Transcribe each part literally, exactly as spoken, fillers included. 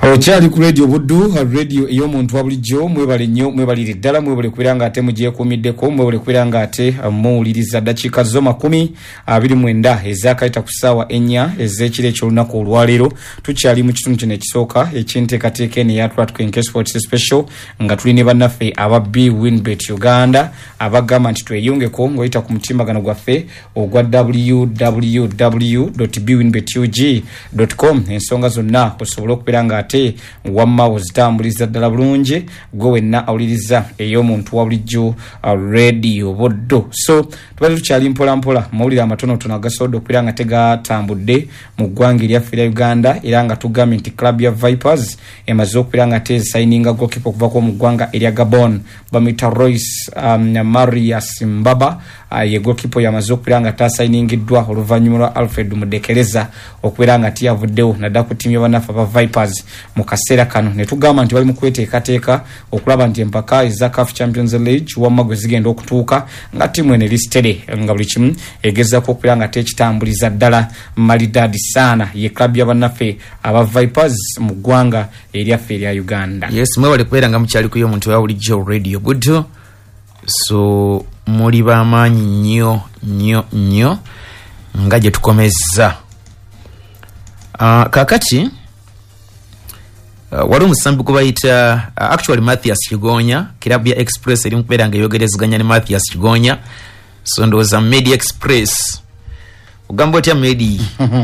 Okyali ku radio Buddu, radio ey'omuntu wa bulijjo, mwebale nnyo, mwebalire ddala, mwebale kubeera ng'ate mugyekuumiddeko, mwebale kubeera ng'ate muwuliriza ddakiika zo makumi abiri mu mwenda ezaakayita ku ssaawa ennya ez'ekiro eky'olunaku olwaleero. Tukyali mu kitundu kino ekisooka eky'enteekateeka eno eya Twatwenke Sports Special nga tuli ne bannaffe aba bwinbet Uganda abagamba nti tweyongeko ng'oyita ku mutimbagano gwaffe ogwa w w w dot bwinbet u g dot com. Ensonga zonna osobola okubeera ng'ate wamma ozitambuliza ddala bulungi gwe wenna awuliriza ey'omuntu wa bulijjo radio Buddu. So tubadde tukyali mpola mpola mawulire amatonotono agasobodde okubeera nga tegatambudde mu ggwanga eryaffe erya Uganda, era nga tugambye nti club ya Vipers emaze okubeera nga tesayininga goalkeeper okuvako mu ggwanga erya Gabon bamwita Royce um, Marius Mbaba. Uh, ye goalkeeper yamaze okubeera nga tasayiningiddwa oluvannyuma lwa Alfred Mudekereza okubeera nga tiyavuddewo nadda ku ttiimu y'abannaffe aba Vipers mu kaseera kano. Ne tugamba nti bali mu kweteekateeka okulaba nti empaka eza C A F Champions League wamma gwe zigenda okutuuka nga ttiimu eno listere nga buli kimu egezaako okubeera nga tekitambuliza ddala malidaadi saana ye club y'abannaffe aba Vipers mu ggwanga eryaffe erya Uganda. Yes, mwebale kubeera nga mukyali ku y'omuntu wa bulijjo radio Buddu. So muri bamaanyi nnyo nnyo nnyo nga gye tukomezza. Uh, kakati uh, wali omusambi gwe bayita uh, actually Mathias Kigonya, kilabu ya Express eri mu kubeera nga eyogerezeganya ne Mathias Kigonya. So ndowooza Medi Express ugamba otya Medi?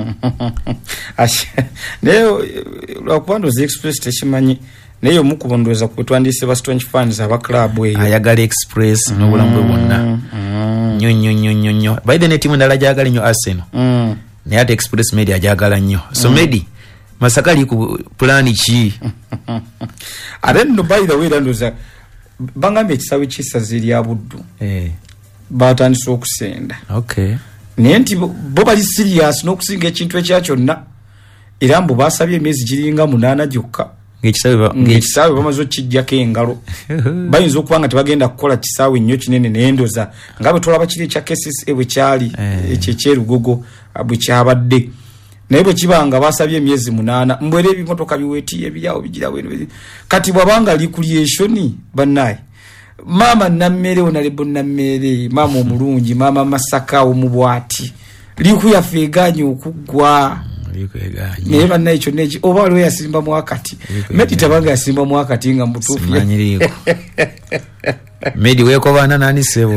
Nayo lwakuba ndowooza Express tekimanyi neyo mukubo ndowooza ku twandise ba strange fans aba club eyo ayagala Express mm, n'obulamu bwe bwonna nnyo nnyo nnyo nnyo nnyo. By the way timu endala gyagala nnyo Arsenal mm. naye ate Express Medi agyagala nnyo. So mm. Medi Masaka ali ku plani ki? Ate nno by the way ndowooza bangambye ekisawe kisaze erya Buddu eh batandise okusenda. Okay. Naye nti bo bali serious n'okusinga ekintu ekya kyonna era mbu basabye emyezi giringa munaana gyokka ng'ekisaawe bamaze okijjako engalo. Bayinza okuba nga tebagenda kukola kisaawe nnyo kinene n'endoza nga bwe tulaba kiri ekya K C C A bwe kyali ekyo ekyerugogo bwe kyabadde. Naye bwe kiba nga basabye emyezi munaana mbwera ebimotoka biweetiye ebiryawo bigirawo kati bwabanga recreation bannaye mama nammere onalebo nammere mama omulungi mama Masaka omubwati liku yafeeganye okuggwa naye bannaye kyonna eki oba waliwo yasimba mu wakati Medi tabanga yasimba mu wakati nga mutuufu Medi weekobaana nani sebo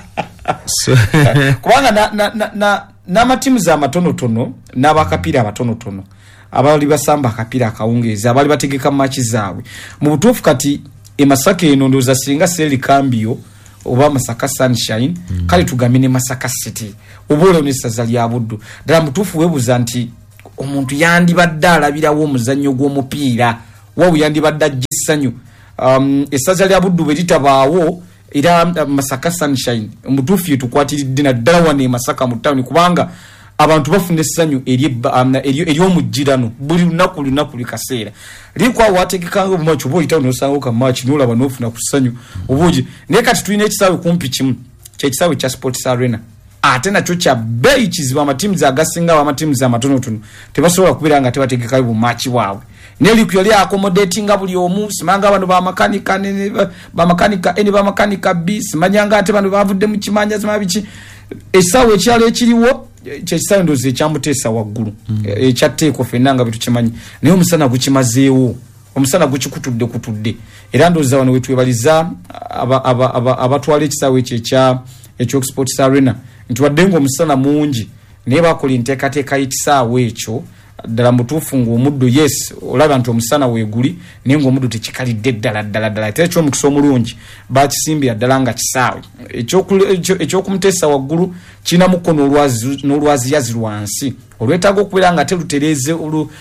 kubanga n'amatimu za amatonotono n'abakapiira abatonotono abali basamba akapiira akawungeezi abali bategeka machi zaabwe mu butuufu kati e Masaka eno ndowooza singa Seri Kambio oba Masaka Sunshine mm. kale tugambe ne Masaka City obooleo n'essaza lya Buddu ddala mutuufu weebuza nti omuntu yandibadde alabirawo omuzannyo gw'omupiira wawu yandibadde ajja essanyu. Um, essaza lya Buddu bwe litabaawo era uh, Masaka Sunshine omutuufu yetukwatiridde naddala wane Masaka mu ttawuni kubanga abantu bafuna essanyu ery'omujjirano buli lunaku lunaku buli kaseera likwawo wategekanga obumachi oba oyitawo n'osanga ka match n'olaba n'ofuna ku ssanyu obuugi. Naye kati tulina ekisaawe kumpi kimu kyekisaawe kya Sports Arena ate nakyo kya bbeeyi kizibu amatimu agasinga amatimu amatonotono tebasobola kubeera nga tebategekayo bumachi bwabwe. Neliku yali accommodatinga buli omu simanga bano ba makanika ne ba makanika ene ba makanika B simanyanga ate bano bavudde mu kimanja zimabiki esaawe ekyalo ekiriwo kyekisawe ndowooza ekyamuteesa waggulu mm. ekyatteeko ffenna nga bitukimanyi naye omusana gukimazeewo omusana gukikutudde kutudde era ndowooza wano wetwebaliza abatwala ekisaawe ekyo ekyo Sports Arena nti wadde ng'omusana mungi naye bakola enteekateeka y'ekisaawe ekyo ddala mutuufu ng'omuddo yes olaba nti omusana weeguli naye ng'omuddo tekikalidde ddala ddala ddala ate ekyomukisa omulungi bakisimbira ddala nga kisaawe ekyokumuteesa waggulu kirina mukono n'olwaziyazi lwansi olwetaaga okubeera nga terutereeze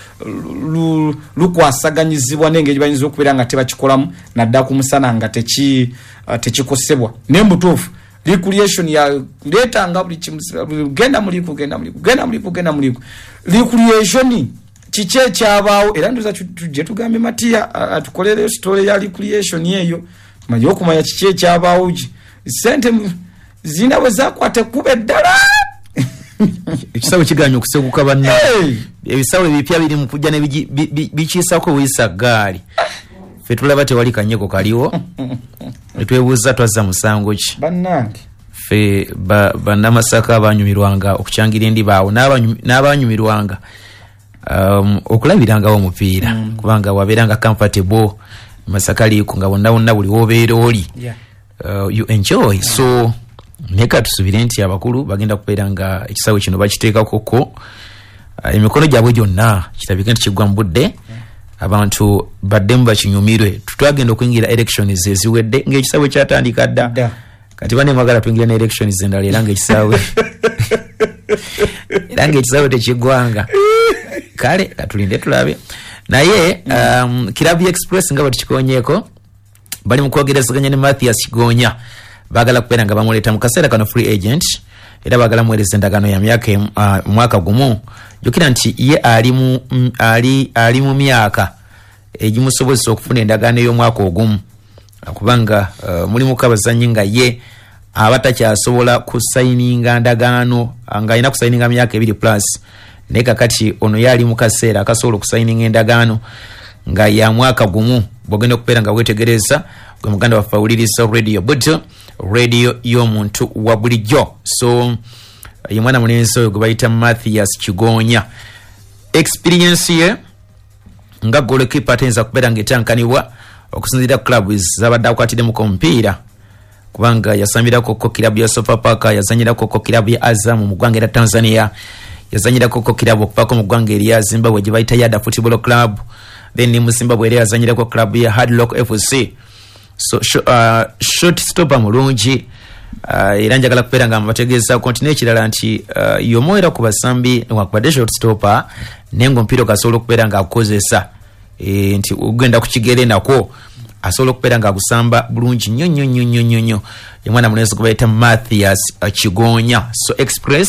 lukwasaganyizibwa n'engeri bayinza okubeera nga tebakikolamu nadda ku musana nga tekikosebwa naye mutuufu recreation ya letanga buli kimu genda muliku genda muliku genda muliku genda muliku recreation kiche kyabaawo era ndoza tujje tugambe Matia atukolere story ya recreation yeyo majo kumanya kiche kyabaawo sente zina wezakwate kube ddala ekisawe kiganya okusekuka banna ebisawe bipya biri mu kujja ne bikiisako wisa gaali fe tulaba tewali kanyeko kaliwo etwebuuza twazza musango ki bannange fe bannamasaka abanyumirwanga okucyangira endi baawo n'abanyumirwanga um, okulabirangawo omupiira mm. kubanga wabeeranga comfortable Masaka liiko nga bonna bonna buli wobeera oli yeah. uh, you enjoy yeah. So neka tusubire nti abakulu bagenda kubeera nga ekisawe kino bakiteekakoko uh, emikono gyabwe gyonna kitabike nti kigwa mu budde yeah. Abantu baddemu bakinyumirwe tutwagenda okuyingira elections eziwedde ng'ekisawe kyatandika dda yeah. Kati bane mwagala tuyingira ne elections endala era ng'ekisawe era ng'ekisawe tekigwanga kale katulinde tulabe naye um, Kirabu Express nga batukikonyeko bali mu kwogerezaganya ne Mathias Kigonya bagala kubeera nga bamuleta mu kaseera kano free agent era bagala muweereza endagaano ya myaka uh, mwaka gumu jukira nti ye ali mu m, ali ali mu myaka egimusobozesa okufuna endagaano y'omwaka ogumu kubanga uh, mulimu kabazanyi nga ye abatakyasobola kusayininga ndagaano nga alina kusayininga myaka ebiri plus naye kakati ono yali mu kaseera akasobola okusayininga endagaano nga ya mwaka gumu bwogenda okubeera nga wetegereza gwe muganda waffe awuliriza radio but radio y'omuntu wa bulijjo so ye mwana mulenzi oyo gwe bayita Mathias Kigonya experience ye nga goalkeeper atenza kubeera ng'etankanibwa okusinziira club zabadde akwatiddemu ku mupiira kubanga yasambirako ko kilabu ya Sofapaka yazanyirako ko kilabu ya Azam mu ggwanga era Tanzania yazanyirako ko kilabu okupako mu ggwanga erya Zimbabwe gye bayita Yada Football Club then ni mu Zimbabwe era yazanyirako club ya Hard Rock F C so uh, short stopper mulungi uh, era njagala kubeera nga mbategeeza continue kirala nti uh, yomoera ku basambi wakubadde short stopper nengo mpiro kasobola okubeera nga akozesa e, nti ugenda ku kigere nako asobola okubeera nga agusamba bulungi nnyo nnyo nnyo nnyo nnyo nnyo ye mwana mulenzi gwe bayita Mathias Kigonya so Express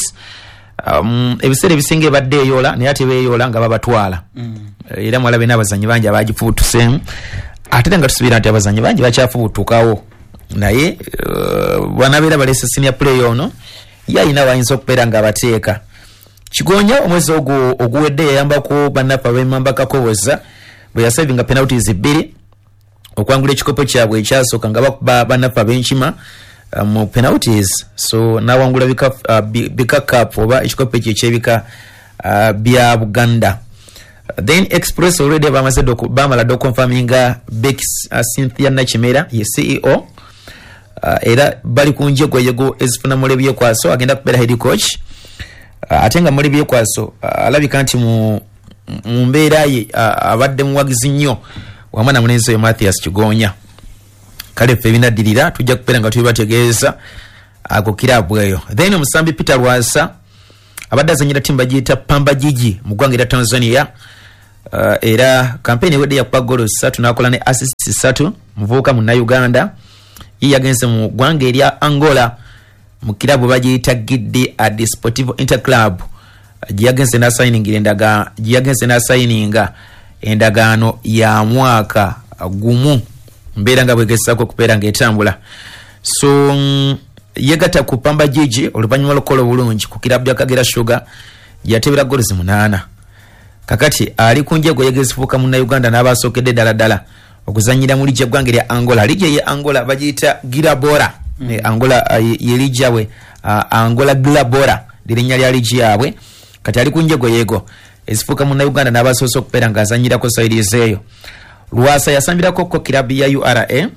um, ebiseera ebisinga ebadde eyola naye ate beeyola nga babatwala mm. era mwalabe n'abazanyi bangi abagifuutusemu ate nga tusuubira nti abazanyi bangi bakyafubutukawo naye uh, bwanabeera balese senior player ono ye alina wayinza okubeera nga abateeka Kigonya omwezi ogwo oguwedde yayambako bannaffe ab'emambakakoboza bwe yasavinga penalties bbiri okwangula ekikopo kyabwe ekyasooka nga bakuba bannaffe ab'enkima uh, mu penalties so nawangula bika uh, bika cup oba ekikopo ekyo ekyebika uh, bya Buganda uh, then Express already bamaze bamala do confirminga Bex uh, Cynthia Nakimera ye C E O uh, era bali kunje gweyego ezifuna mule byekwaso agenda kubeera head coach uh, atenga mule byekwaso uh, alabika nti mu mu mbeera ye uh, abadde muwagizi nnyo wamana mulenzi Mathias Kigonya kale ffe binaddirira tujja kubeera nga tubibategeeza ako kirabu eyo then omusambi Peter Rwasa abadde azanyira timba giyita Pamba Jiji mu ggwanga erya Tanzania uh, era kampeni ewedde yakuba golo ssatu n'akola ne assist ssatu muvubuka mu Uganda ye yagenze mu ggwanga erya Angola mu kirabu bagiyita Gidde Sportivo Interclub gye yagenze n'asayiningira endaga gye yagenze n'asayininga endagaano ya mwaka gumu mbeera nga bwegesako kubeera ng'etambula so mm, yegatta ku Pamba Jiji oluvannyuma lw'okukola obulungi ku kirabu ya Kagera Sugar yatebera golozi munaana kakati ali ku njego yegezifuuka mu Uganda n'abasookedde ddala ddala okuzannyira mu lijja eggwanga erya Angola lijja ye Angola bagiyita Girabora mm. e, Angola uh, ye lijja we uh, Angola Girabora lirinnya lya lijja yabwe kati ali ku njego yego ezifuuka mu Uganda n'abasoose okubeera ng'azannyirako sayiriza eyo Lwasa yasambirako ko kirabu ya U R A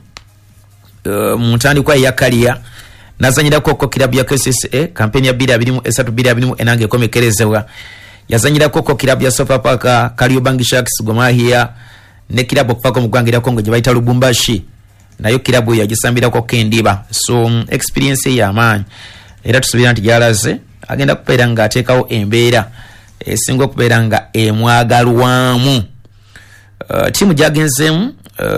uh, mu ntandikwa eya Kaliya n'azannyirako ko kirabu ya K C C A kampeni ya bbiri abiri mu esatu bbiri abiri mu enanga ekomekerezebwa yazannyirako ko kirabu ya Sofapaka Kariobangi Sharks Gor Mahia ne kirabu okufaako mu ggwanga erya Congo gye bayita Lubumbashi nayo kirabu yagisambirako Kendiba so um, experience ye y'amaanyi era tusuubira nti gyalaze agenda kubeera ng'ateekawo embeera esinga okubeera nga emwagalwamu uh, tiimu gyagenzeemu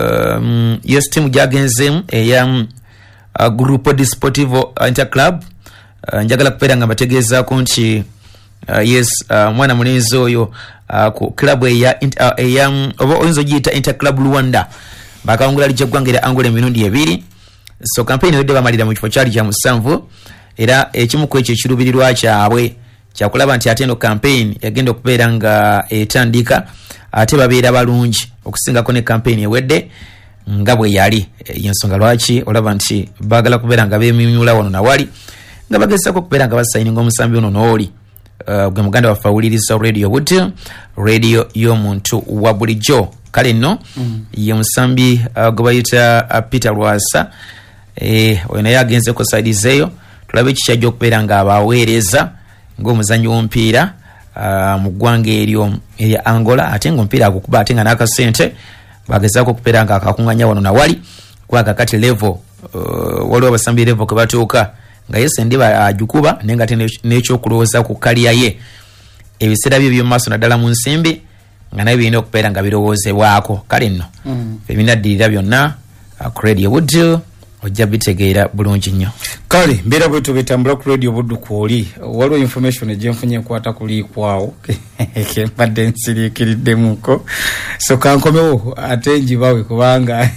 um, yes tiimu gyagenzeemu eya uh, Grupo Desportivo Interclub uh, njagala kubeera nga mbategeezaako nti uh, yes uh, mwana mulenzi oyo uh, ku klabu eya uh, eya um, oba oyinza ogiyita Interclub Rwanda bakawungula lijja ggwanga erya Angola emirundi ebiri so kampeni wedde bamalira mu kifo kyali kya musanvu era ekimu ku ekyo ekiruubirirwa kyabwe kyakulaba nti ate eno campaign yagenda okubeera nga etandika ate babeera balungi okusingako ne campaign ewedde nga bwe yali yensonga lwaki olaba nti bagala kubeera nga bemimula wano nawali nga bagezako okubeera nga basayininga omusambi ono nooli uh, gwe muganda waffe awuliriza radio Wood radio y'omuntu wa bulijjo kale nno mm. ye musambi uh, gwe bayita uh, Peter Lwasa eh, oyo naye agenze ku side zeeyo tulabe kikyajja okubeera nga abaweereza ng'omuzannyi w'omupiira uh, mu ggwanga eryo erya Angola ate ng'omupiira agukuba ate nga n'akasente bagezaako okubeera nga akakunganya wano nawali kwaga kati level uh, waliwo abasambi level kwe batuuka nga yese ndi ajukuba nenga ate n'ekyokulowooza ku kaliya ye ebiseera bye by'omu maaso naddala mu nsimbi nga naye birina okubeera nga birowoozebwako kale nno mm. ebinaddirira byonna uh, ku Radio Wood ojja bitegeera bulungi nnyo kale mbeera bwe tubetambula ku Radio Wood kwoli waliwo information egyenfunye enkwata kuliikwawo kembadde nsiriikiriddemuko so kankomewo ate njibawe kubanga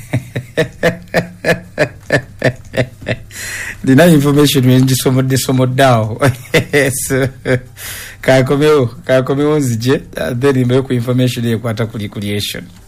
dina information enjisomodde somoddeawo kankomewo kankomewo nzije then mbewe ku information ekwata kuli creation